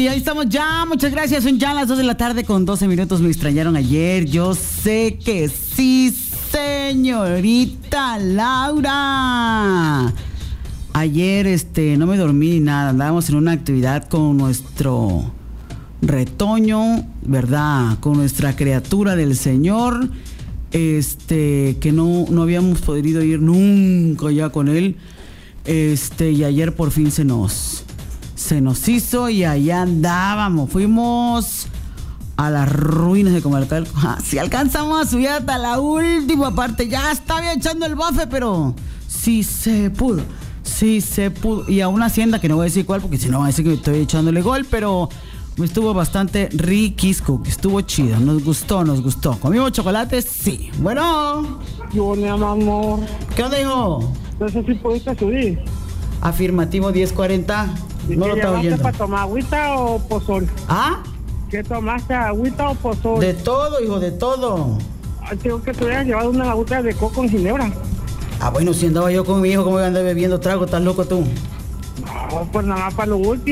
Y ahí estamos ya, muchas gracias. Son ya las 2 de la tarde con 12 minutos. Me extrañaron ayer. Yo sé que sí, señorita Laura. Ayer no me dormí ni nada. Andábamos en una actividad con nuestro retoño, ¿verdad? Con nuestra criatura del Señor. Que no habíamos podido ir nunca ya con él. Y ayer por fin se nos hizo y allá andábamos. Fuimos a las ruinas de Comalcalco. Si alcanzamos a subir hasta la última parte. Ya estaba echando el bofe, pero sí se pudo. Sí se pudo. Y a una hacienda que no voy a decir cuál, porque si no va a decir que estoy echándole gol, pero estuvo bastante riquisco. Estuvo chido. Nos gustó. ¿Comimos chocolates? Sí. Bueno. Yo, mi amor. ¿Qué onda, hijo? No sé si pudiste subir. Afirmativo 1040. No lo estaba oyendo. ¿Para tomar agüita o pozol? ¿Ah? ¿Qué tomaste, agüita o pozol? De todo, hijo, de todo. Tengo que te hubieras llevado una agüita de coco con ginebra. Bueno, si andaba yo con mi hijo, ¿cómo iba a andar bebiendo trago? ¿Estás loco tú? No, pues nada más para lo último.